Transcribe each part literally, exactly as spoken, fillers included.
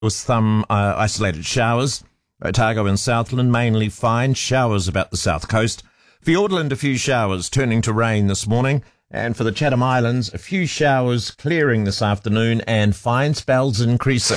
with some uh, isolated showers. Otago and Southland mainly fine. Showers about the south coast. Fiordland, a few showers turning to rain this morning. And for the Chatham Islands, a few showers clearing this afternoon and fine spells increasing.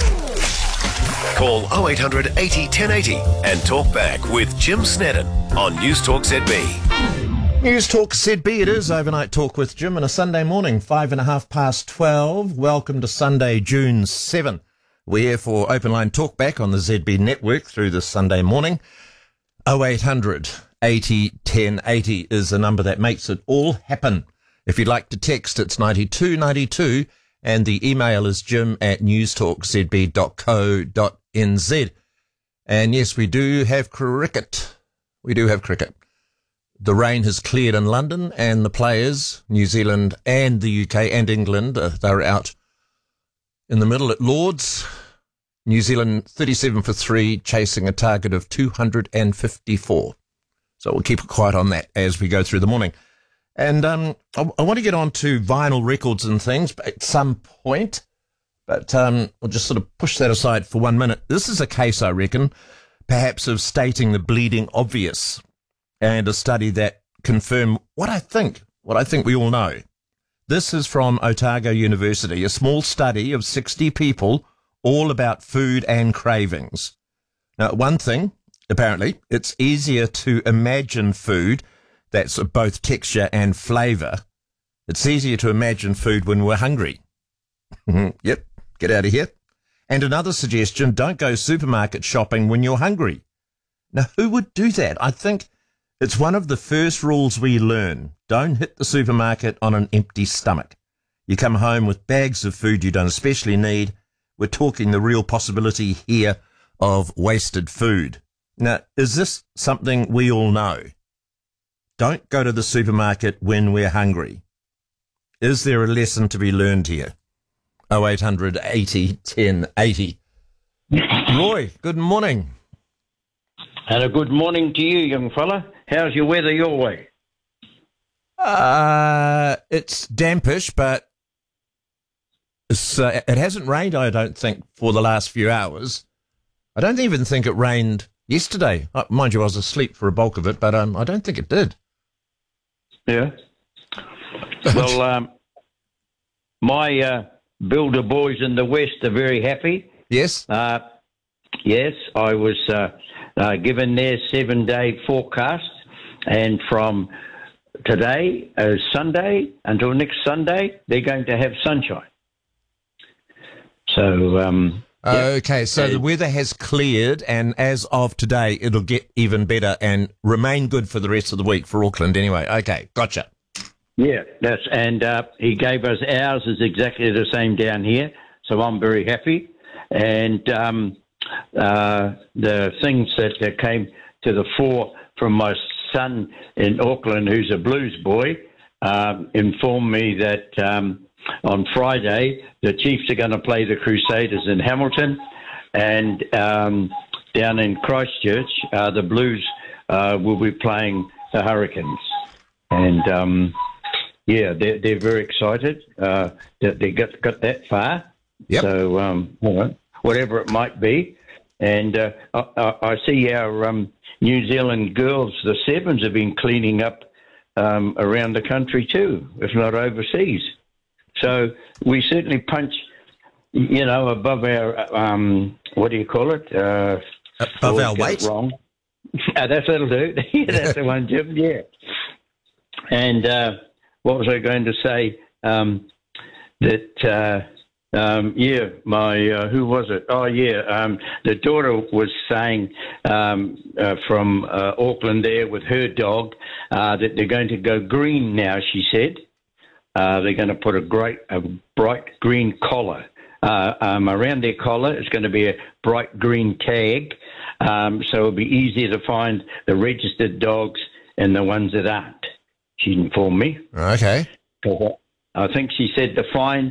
Call oh eight hundred eighty ten eighty and talk back with Jim Snedden on News Talk Z B. News Talk Z B it is, overnight talk with Jim on a Sunday morning, five and a half past twelve. Welcome to Sunday, June seventh. We're here for Open Line Talkback on the Z B network through this Sunday morning. oh eight hundred eighty ten eighty is the number that makes it all happen. If you'd like to text, it's ninety-two ninety-two, and the email is jim at newstalkzb dot co dot n z. And yes, we do have cricket. We do have cricket. The rain has cleared in London, and the players, New Zealand and the U K and England, uh, they're out in the middle at Lords. New Zealand thirty-seven for three, chasing a target of two hundred fifty-four. So we'll keep it quiet on that as we go through the morning. And um, I, I want to get on to vinyl records and things at some point, but um, we'll just sort of push that aside for one minute. This is a case, I reckon, perhaps of stating the bleeding obvious, and a study that confirmed what I think, what I think we all know. This is from Otago University, a small study of sixty people, all about food and cravings. Now, one thing, apparently, it's easier to imagine food that's both texture and flavour. It's easier to imagine food when we're hungry. Yep, get out of here. And another suggestion, don't go supermarket shopping when you're hungry. Now, who would do that? I think it's one of the first rules we learn. Don't hit the supermarket on an empty stomach. You come home with bags of food you don't especially need. We're talking the real possibility here of wasted food. Now, is this something we all know? Don't go to the supermarket when we're hungry. Is there a lesson to be learned here? oh eight hundred eighty ten eighty. Roy, good morning. And a good morning to you, young fella. How's your weather your way? Uh, it's dampish, but it's, uh, it hasn't rained, I don't think, for the last few hours. I don't even think it rained yesterday. Uh, mind you, I was asleep for a bulk of it, but um, I don't think it did. Yeah. Well, um, my uh, builder boys in the West are very happy. Yes? Uh, yes, I was uh, uh, given their seven-day forecast, and from today, uh, Sunday, until next Sunday, they're going to have sunshine. So... Um, Okay, yep. so the weather has cleared, and as of today, it'll get even better and remain good for the rest of the week for Auckland anyway. Okay, gotcha. Yeah, that's and uh, he gave us ours is exactly the same down here, so I'm very happy. And um, uh, the things that, that came to the fore from my son in Auckland, who's a blues boy, um, informed me that um, on Friday, the Chiefs are going to play the Crusaders in Hamilton, and um, down in Christchurch, uh, the Blues uh, will be playing the Hurricanes. And, um, yeah, they're, they're very excited uh, that they got, got that far. Yep. So, um, you know, whatever it might be. And uh, I, I see our um, New Zealand girls, the Sevens, have been cleaning up um, around the country too, if not overseas. So we certainly punch, you know, above our, um, what do you call it? Uh, above our weight? Wrong. uh, that's that'll do. Yeah, that's the one, Jim. Yeah. And uh, what was I going to say? Um, that, uh, um, yeah, my, uh, who was it? Oh, yeah, um, the daughter was saying um, uh, from uh, Auckland there with her dog uh, that they're going to go green now, she said. Uh, they're going to put a great, a bright green collar uh, um, around their collar. It's going to be a bright green tag, um, so it'll be easier to find the registered dogs and the ones that aren't. She informed me. Okay. I think she said the fine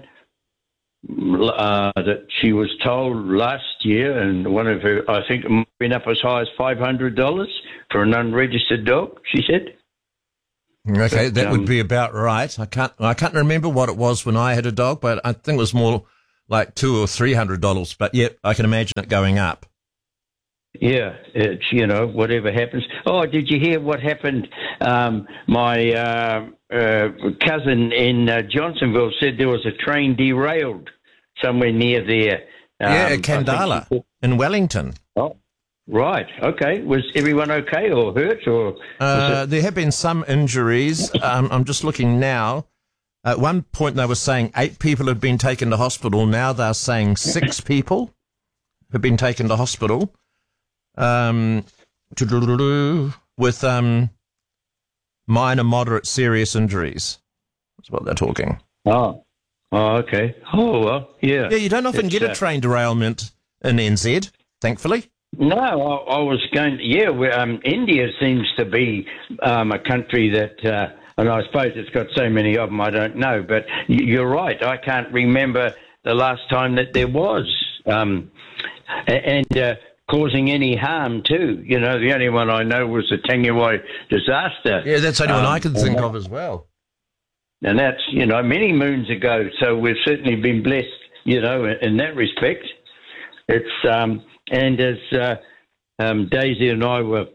uh, that she was told last year, and one of her, I think, it might have been up as high as five hundred dollars for an unregistered dog. She said. Okay, but, that um, would be about right. I can't I can't remember what it was when I had a dog, but I think it was more like two or three hundred dollars, but yet I can imagine it going up. Yeah, it's, you know, whatever happens. Oh, did you hear what happened? Um, my uh, uh, cousin in uh, Johnsonville said there was a train derailed somewhere near there. Um, Yeah, at Kandala she... in Wellington. Oh, right. Okay. Was everyone okay or hurt? Or Uh, it... there have been some injuries. Um, I'm just looking now. At one point they were saying eight people had been taken to hospital. Now they're saying six people have been taken to hospital. Um, with um, minor, moderate, serious injuries. That's what they're talking. Oh, oh, okay. Oh, well, yeah. Yeah, you don't often It's, get a uh, train derailment in N Z, thankfully. No, I, I was going to, yeah, well, um, India seems to be um, a country that, uh, and I suppose it's got so many of them, I don't know, but you're right. I can't remember the last time that there was. Um, and uh, causing any harm too. You know, the only one I know was the Tangiwai disaster. Yeah, that's the only um, one I can think of as well. And that's, you know, many moons ago. So we've certainly been blessed, you know, in, in that respect. It's, um, and as uh, um, Daisy and I were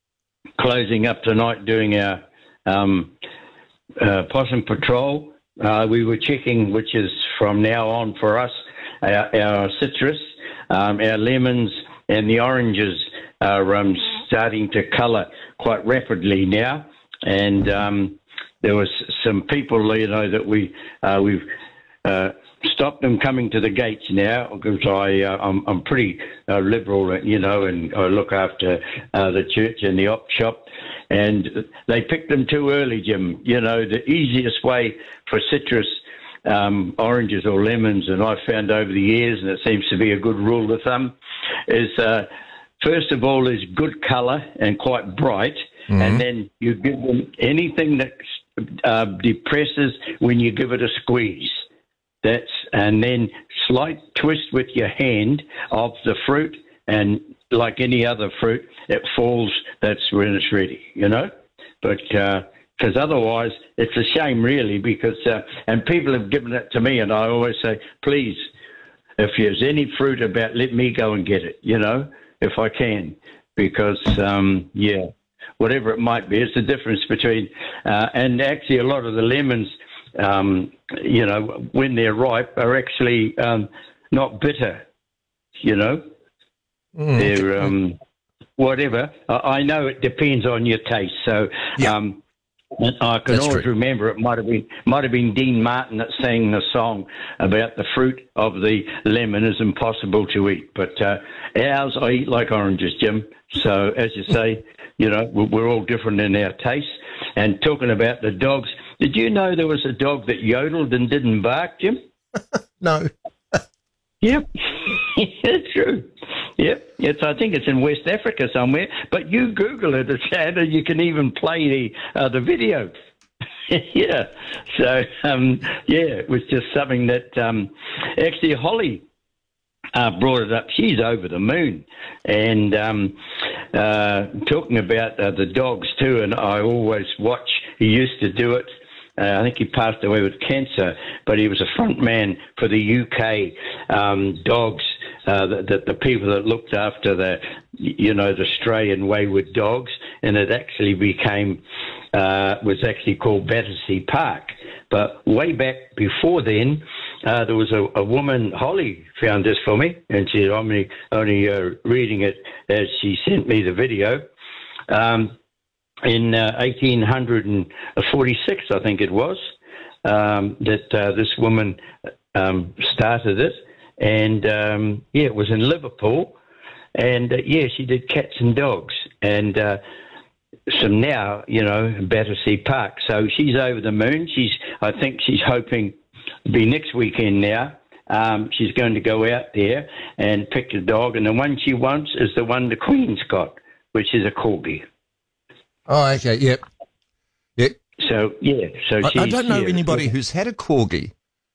closing up tonight doing our um, uh, possum patrol, uh, we were checking, which is from now on for us, our, our citrus, um, our lemons, and the oranges are um, starting to colour quite rapidly now. And um, there was some people, you know, that we uh, we've uh, stopped them coming to the gates now because I uh, I'm, I'm pretty uh, liberal, you know, and I look after uh, the church and the op shop. And they picked them too early, Jim. You know, the easiest way for citrus. Um, oranges or lemons, and I've found over the years, and it seems to be a good rule of thumb, is uh, first of all is good colour and quite bright, mm-hmm. and then you give them anything that uh, depresses when you give it a squeeze. That's and then slight twist with your hand of the fruit, and like any other fruit, it falls. That's when it's ready, you know. But uh, because otherwise, it's a shame, really, because, uh, and people have given it to me, and I always say, please, if there's any fruit about, let me go and get it, you know, if I can, because, um, yeah, whatever it might be, it's the difference between, uh, and actually a lot of the lemons, um, you know, when they're ripe, are actually um, not bitter, you know, mm. they're, um, whatever. I, I know it depends on your taste, so, yeah. um, And I can That's always true. remember it might have been might have been Dean Martin that sang the song about the fruit of the lemon is impossible to eat. But uh, ours, I eat like oranges, Jim. So as you say, you know, we're all different in our tastes. And talking about the dogs, did you know there was a dog that yodeled and didn't bark, Jim? No. Yep, it's true. Yep, it's. I think it's in West Africa somewhere. But you Google it, it's sad, and you can even play the uh, the video. yeah. So um, yeah, it was just something that um, actually Holly uh, brought it up. She's over the moon, and um, uh, talking about uh, the dogs too. And I always watch. He used to do it. Uh, I think he passed away with cancer, but he was a front man for the U K um, dogs, uh, the, the, the people that looked after the, you know, the stray and wayward dogs, and it actually became, uh, was actually called Battersea Park. But way back before then, uh, there was a, a woman, Holly found this for me, and she, I'm only, only uh, reading it as she sent me the video. Um, In uh, eighteen forty-six, I think it was, um, that uh, this woman um, started it. And, um, yeah, it was in Liverpool. And, uh, yeah, she did cats and dogs. And uh, so now, you know, Battersea Park. So she's over the moon. She's, I think she's hoping to be next weekend now. Um, she's going to go out there and pick a dog. And the one she wants is the one the Queen's got, which is a Corgi. Oh, okay, yep. Yep. So, yeah. So I, she's, I don't know yeah, anybody who's had a Corgi.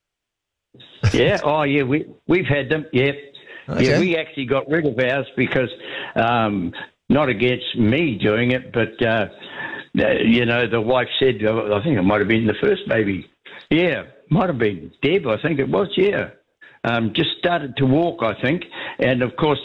Yeah, oh, yeah, we, we've had them, yeah. Okay. Yeah, we actually got rid of ours because, um, not against me doing it, but, uh, you know, the wife said, I think it might have been the first baby. Yeah, might have been Deb, I think it was, yeah. um, just started to walk, I think. And of course,